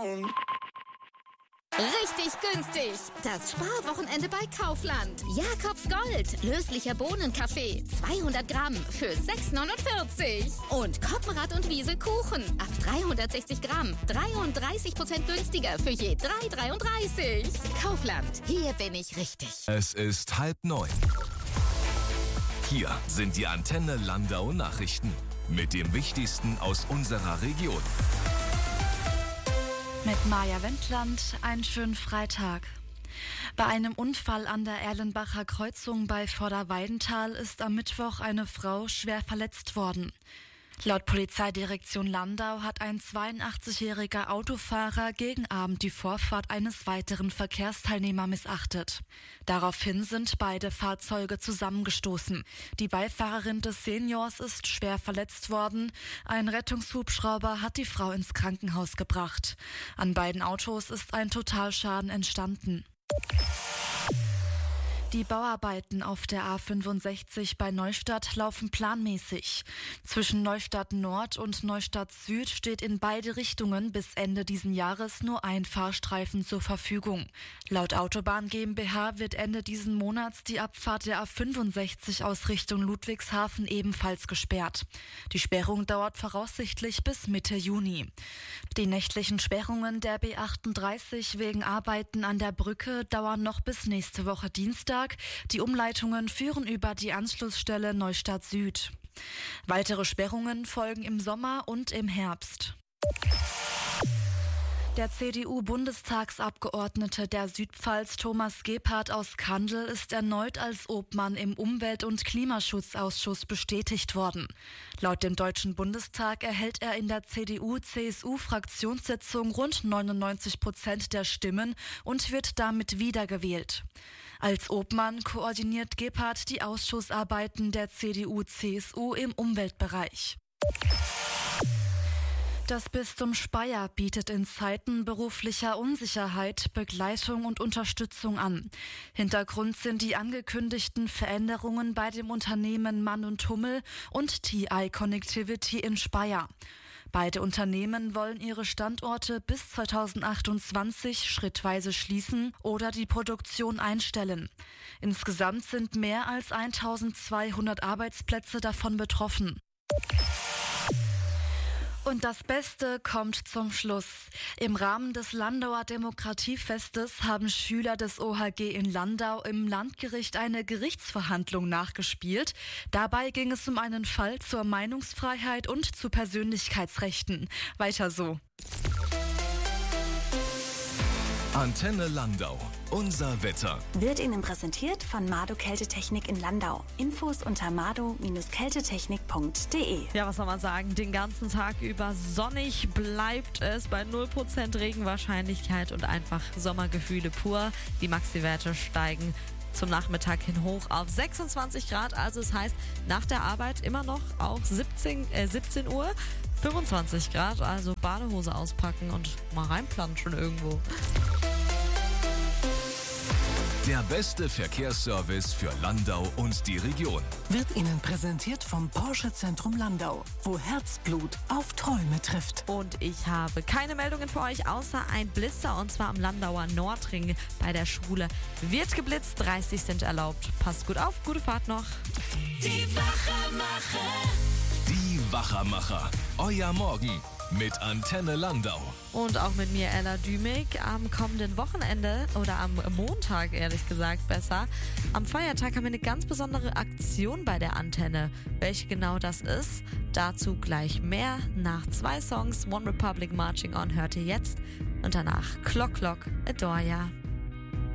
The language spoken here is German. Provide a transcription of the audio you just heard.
Richtig günstig. Das Sparwochenende bei Kaufland. Jakobs Gold. Löslicher Bohnenkaffee. 200 Gramm für 6,49. Und Koppenrad und Wiesel Kuchen. Ab 360 Gramm. 33% günstiger für je 3,33. Kaufland. Hier bin ich richtig. Es ist 8:30. Hier sind die Antenne Landau Nachrichten. Mit dem Wichtigsten aus unserer Region. Mit Maja Wendland, einen schönen Freitag. Bei einem Unfall an der Erlenbacher Kreuzung bei Vorderweidenthal ist am Mittwoch eine Frau schwer verletzt worden. Laut Polizeidirektion Landau hat ein 82-jähriger Autofahrer gegen Abend die Vorfahrt eines weiteren Verkehrsteilnehmers missachtet. Daraufhin sind beide Fahrzeuge zusammengestoßen. Die Beifahrerin des Seniors ist schwer verletzt worden. Ein Rettungshubschrauber hat die Frau ins Krankenhaus gebracht. An beiden Autos ist ein Totalschaden entstanden. Die Bauarbeiten auf der A65 bei Neustadt laufen planmäßig. Zwischen Neustadt Nord und Neustadt Süd steht in beide Richtungen bis Ende diesen Jahres nur ein Fahrstreifen zur Verfügung. Laut Autobahn GmbH wird Ende diesen Monats die Abfahrt der A65 aus Richtung Ludwigshafen ebenfalls gesperrt. Die Sperrung dauert voraussichtlich bis Mitte Juni. Die nächtlichen Sperrungen der B38 wegen Arbeiten an der Brücke dauern noch bis nächste Woche Dienstag. Die Umleitungen führen über die Anschlussstelle Neustadt Süd. Weitere Sperrungen folgen im Sommer und im Herbst. Der CDU-Bundestagsabgeordnete der Südpfalz Thomas Gebhardt aus Kandel ist erneut als Obmann im Umwelt- und Klimaschutzausschuss bestätigt worden. Laut dem Deutschen Bundestag erhält er in der CDU-CSU-Fraktionssitzung rund 99% der Stimmen und wird damit wiedergewählt. Als Obmann koordiniert Gebhardt die Ausschussarbeiten der CDU-CSU im Umweltbereich. Das Bistum Speyer bietet in Zeiten beruflicher Unsicherheit Begleitung und Unterstützung an. Hintergrund sind die angekündigten Veränderungen bei dem Unternehmen Mann & Hummel und TI Connectivity in Speyer. Beide Unternehmen wollen ihre Standorte bis 2028 schrittweise schließen oder die Produktion einstellen. Insgesamt sind mehr als 1200 Arbeitsplätze davon betroffen. Und das Beste kommt zum Schluss. Im Rahmen des Landauer Demokratiefestes haben Schüler des OHG in Landau im Landgericht eine Gerichtsverhandlung nachgespielt. Dabei ging es um einen Fall zur Meinungsfreiheit und zu Persönlichkeitsrechten. Weiter so. Antenne Landau. Unser Wetter. Wird Ihnen präsentiert von Mado Kältetechnik in Landau. Infos unter mado-kältetechnik.de. Ja, was soll man sagen? Den ganzen Tag über sonnig bleibt es bei 0% Regenwahrscheinlichkeit und einfach Sommergefühle pur. Die Maxi-Werte steigen zum Nachmittag hin hoch auf 26 Grad. Also es heißt, nach der Arbeit immer noch auf 17 Uhr 25 Grad. Also Badehose auspacken und mal reinplanschen irgendwo. Der beste Verkehrsservice für Landau und die Region. Wird Ihnen präsentiert vom Porsche Zentrum Landau, wo Herzblut auf Träume trifft. Und ich habe keine Meldungen für euch, außer ein Blitzer, und zwar am Landauer Nordring bei der Schule. Wird geblitzt, 30 sind erlaubt. Passt gut auf, gute Fahrt noch. Die Wachermacher. Die Wachermacher. Euer Morgen mit Antenne Landau. Und auch mit mir, Ella Dümig, am kommenden Wochenende oder am Montag, ehrlich gesagt, besser. Am Feiertag haben wir eine ganz besondere Aktion bei der Antenne. Welche genau das ist, dazu gleich mehr. Nach 2 Songs, One Republic Marching On hört ihr jetzt. Und danach Clock Clock, Adore Ya.